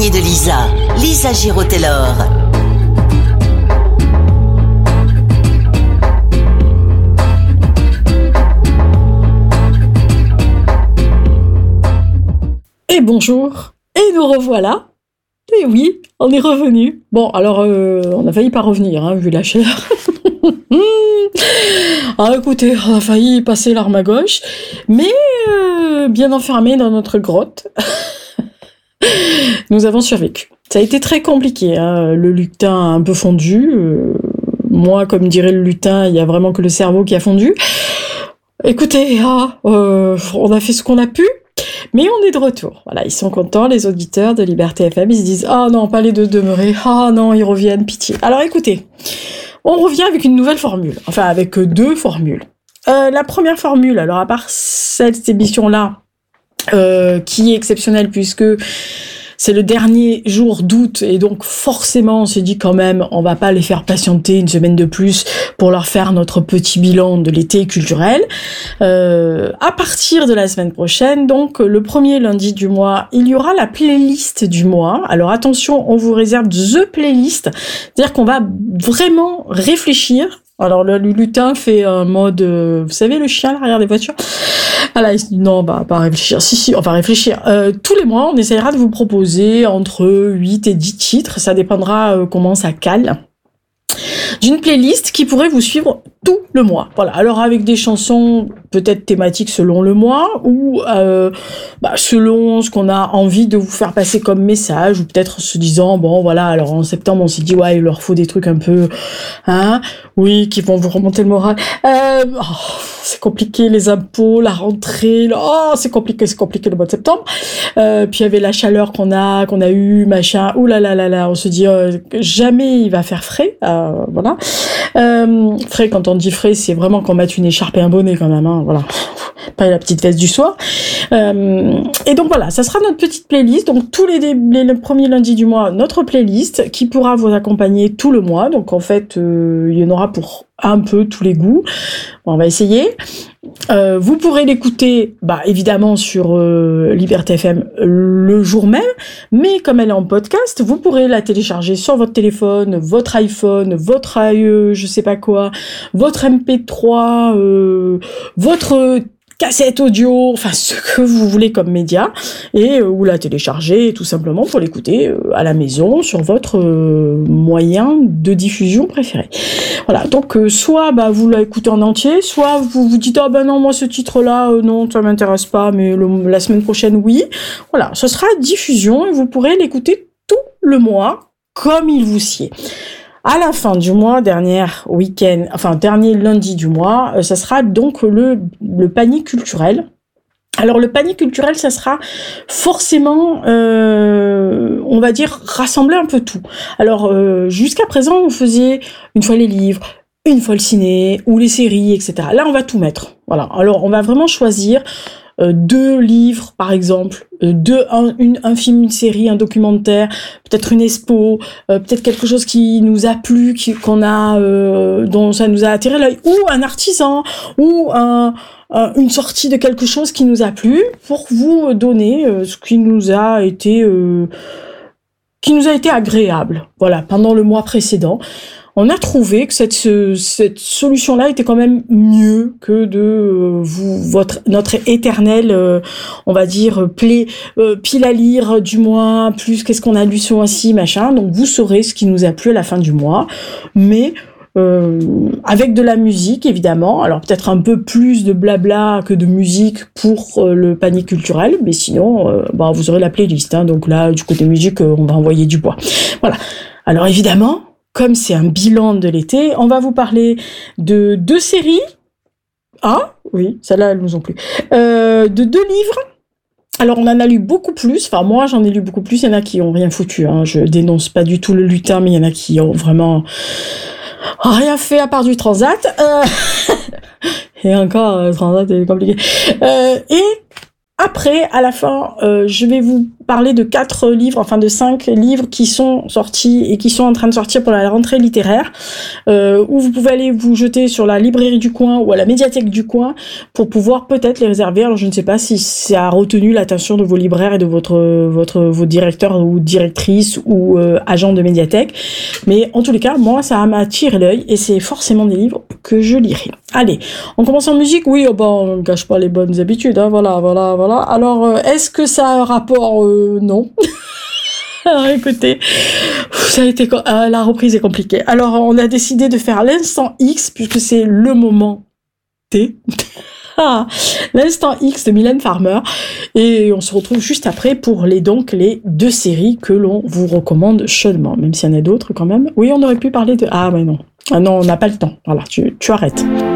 compagnie de Lisa Giraud-Taylor. Et bonjour, et nous revoilà. Et oui, on est revenu. Bon, alors, on a failli pas revenir, vu la chaleur. Ah, écoutez, on a failli passer l'arme à gauche, mais bien enfermés dans notre grotte, nous avons survécu. Ça a été très compliqué, le lutin a un peu fondu. Moi, comme dirait le lutin, il y a vraiment que le cerveau qui a fondu. Écoutez, on a fait ce qu'on a pu. Mais on est de retour. Voilà, ils sont contents, les auditeurs de Liberté FM. Ils se disent « Ah non, pas les deux demeurer. Ah non, ils reviennent, pitié. » Alors écoutez, on revient avec une nouvelle formule. Enfin, avec deux formules. La première formule, alors à part cette émission-là, qui est exceptionnelle puisque c'est le dernier jour d'août et donc forcément on s'est dit quand même on va pas les faire patienter une semaine de plus pour leur faire notre petit bilan de l'été culturel. À partir de la semaine prochaine, donc le premier lundi du mois, il y aura la playlist du mois. Alors attention, on vous réserve the playlist, c'est-à-dire qu'on va vraiment réfléchir. Alors le lutin fait un mode, vous savez le chien à l'arrière des voitures. Voilà, il se dit non, bah pas réfléchir. Si, on va réfléchir. Tous les mois, on essaiera de vous proposer entre 8 et 10 titres. Ça dépendra comment ça cale. D'une playlist qui pourrait vous suivre tout le mois. Voilà. Alors avec des chansons peut-être thématiques selon le mois ou selon ce qu'on a envie de vous faire passer comme message ou peut-être se disant bon voilà, alors en septembre on s'est dit ouais, il leur faut des trucs un peu oui, qui vont vous remonter le moral. C'est compliqué les impôts, la rentrée, c'est compliqué le mois de septembre. Puis il y avait la chaleur qu'on a eu, machin. Ouh là là là là, on se dit jamais il va faire frais. Voilà. Frais, quand on dit frais, c'est vraiment qu'on mette une écharpe et un bonnet quand même, voilà. Pas la petite veste du soir. Et donc voilà, ça sera notre petite playlist. Donc tous les premiers lundis du mois, notre playlist qui pourra vous accompagner tout le mois. Donc en fait, il y en aura pour un peu tous les goûts. Bon, on va essayer. Vous pourrez l'écouter, évidemment sur Liberté FM le jour même, mais comme elle est en podcast, vous pourrez la télécharger sur votre téléphone, votre iPhone, votre je sais pas quoi, votre MP3, votre cassette audio, enfin ce que vous voulez comme média, et ou la télécharger tout simplement pour l'écouter à la maison sur votre moyen de diffusion préféré. Voilà, donc soit vous l'écoutez en entier, soit vous vous dites non, moi ce titre-là non, ça m'intéresse pas, mais la semaine prochaine oui. Voilà, ce sera diffusion et vous pourrez l'écouter tout le mois comme il vous sied. À la fin du mois, dernier lundi du mois, ça sera donc le panier culturel. Alors le panier culturel, ça sera forcément, on va dire, rassembler un peu tout. Alors jusqu'à présent, on faisait une fois les livres, une fois le ciné, ou les séries, etc. Là, on va tout mettre. Voilà. Alors on va vraiment choisir 2 livres par exemple, un film, une série, un documentaire, peut-être une expo, peut-être quelque chose qui nous a plu, dont ça nous a attiré l'œil, ou un artisan, ou une sortie de quelque chose qui nous a plu, pour vous donner ce qui nous a été agréable, voilà, pendant le mois précédent. On a trouvé que cette solution-là était quand même mieux que de notre éternel, on va dire, pile à lire du mois, plus qu'est-ce qu'on a lu ce mois-ci, machin. Donc vous saurez ce qui nous a plu à la fin du mois, mais avec de la musique évidemment. Alors peut-être un peu plus de blabla que de musique pour le panier culturel, mais sinon, vous aurez la playlist. Donc là, du côté musique, on va envoyer du bois. Voilà. Alors évidemment, comme c'est un bilan de l'été, on va vous parler de 2 séries. Ah, oui, celles-là, elles nous ont plu. De 2 livres. Alors, on en a lu beaucoup plus. Enfin, moi, j'en ai lu beaucoup plus. Il y en a qui ont rien foutu. Je dénonce pas du tout le lutin, mais il y en a qui ont vraiment rien fait à part du transat. Et encore, transat, c'est compliqué. Et après, à la fin, je vais vous parler de 4 livres, enfin de 5 livres qui sont sortis et qui sont en train de sortir pour la rentrée littéraire, où vous pouvez aller vous jeter sur la librairie du coin ou à la médiathèque du coin pour pouvoir peut-être les réserver. Alors je ne sais pas si ça a retenu l'attention de vos libraires et de vos directeurs ou directrices ou agents de médiathèque, mais en tous les cas, moi ça m'a attiré l'œil et c'est forcément des livres que je lirai. Allez, on commence en musique. Oui, on ne gâche pas les bonnes habitudes, hein, voilà. Alors, est-ce que ça a un rapport non. Alors, écoutez, ça a été la reprise est compliquée. Alors, on a décidé de faire l'instant X puisque c'est le moment T. L'instant X de Mylène Farmer et on se retrouve juste après pour les 2 séries que l'on vous recommande chaudement, même s'il y en a d'autres quand même. Oui, on aurait pu parler de... mais non. Ah non, on n'a pas le temps. Voilà, tu arrêtes.